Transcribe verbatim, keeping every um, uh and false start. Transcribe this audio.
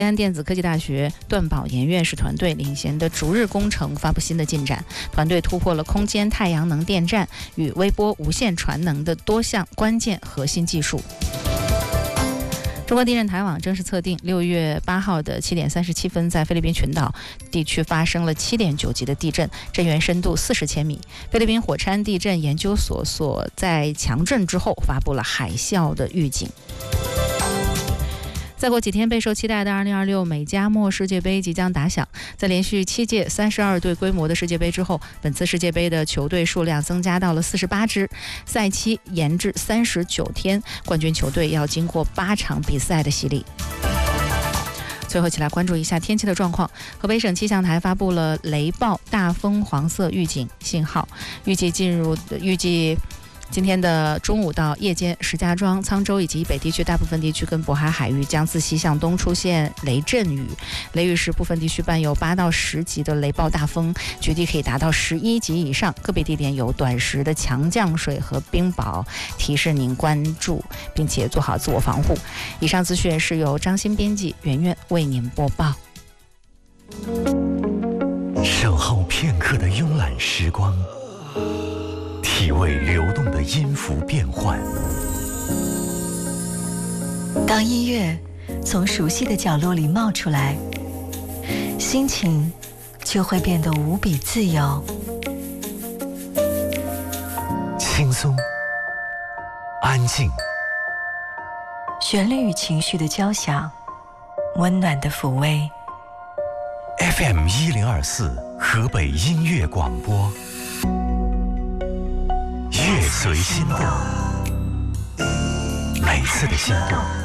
西安电子科技大学段宝研院士团队领衔的逐日工程发布新的进展，团队突破了空间太阳能电站与微波无线传能的多项关键核心技术。中国地震台网正式测定，六月八号的七点三十七分，在菲律宾群岛地区发生了七点九级的地震，震源深度四十千米。菲律宾火山地震研究所所在强震之后发布了海啸的预警。再过几天，备受期待的二零二六美加墨世界杯即将打响。在连续七届三十二队规模的世界杯之后，本次世界杯的球队数量增加到了四十八支，赛期延至三十九天，冠军球队要经过八场比赛的洗礼。最后，一起来关注一下天气的状况。河北省气象台发布了雷暴、大风黄色预警信号，预计进入预计。今天的中午到夜间，石家庄、沧州以及以北地区大部分地区跟渤海海域将自西向东出现雷阵雨，雷雨时部分地区伴有八到十级的雷暴大风，局地可以达到十一级以上，个别地点有短时的强降水和冰雹，提示您关注并且做好自我防护。以上资讯是由张欣编辑，圆圆为您播报。 守候片刻的慵懒时光，体味流动的音符变换。 当音乐从熟悉的角落里冒出来，心情就会变得无比自由。 轻松，安静， 旋律与情绪的交响，温暖的抚慰。 F M 一零二四河北音乐广播。乐随心动，每次的心动